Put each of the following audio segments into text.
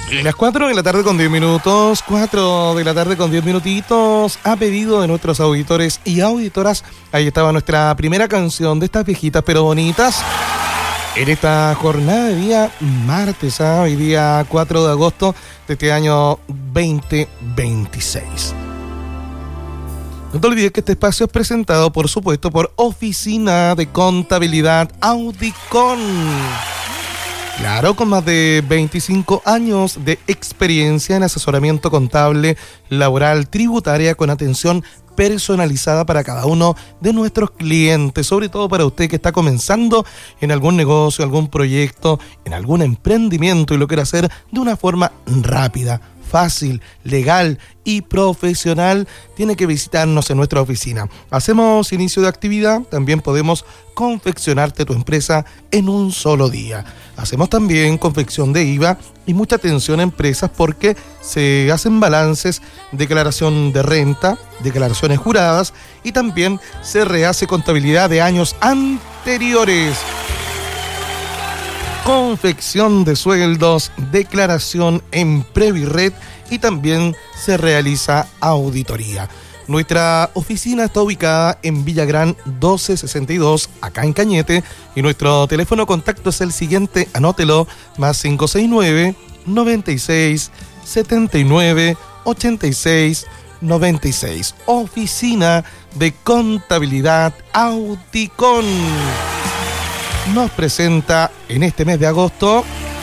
Las 4 de la tarde con 10 minutos, 4 de la tarde con 10 minutitos, a pedido de nuestros auditores y auditoras. Ahí estaba nuestra primera canción de estas viejitas pero bonitas. En esta jornada de día martes, hoy día 4 de agosto de este año 2026. No te olvides que este espacio es presentado, por supuesto, por Oficina de Contabilidad Audicon. Claro, con más de 25 años de experiencia en asesoramiento contable, laboral, tributaria, con atención personalizada para cada uno de nuestros clientes, sobre todo para usted que está comenzando en algún negocio, algún proyecto, en algún emprendimiento y lo quiere hacer de una forma rápida, fácil, legal y profesional. Tiene que visitarnos en nuestra oficina. Hacemos inicio de actividad, también podemos confeccionarte tu empresa en un solo día. Hacemos también confección de IVA y mucha atención a empresas porque se hacen balances, declaración de renta, declaraciones juradas y también se rehace contabilidad de años anteriores. Confección de sueldos, declaración en Previred y también se realiza auditoría. Nuestra oficina está ubicada en Villagrán 1262, acá en Cañete, y nuestro teléfono de contacto es el siguiente, anótelo, más 569 96 79 86 96. Oficina de Contabilidad Audicon. Nos presenta en este mes de agosto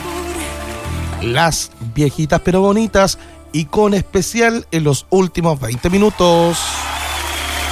las viejitas pero bonitas y con especial en los últimos 20 minutos.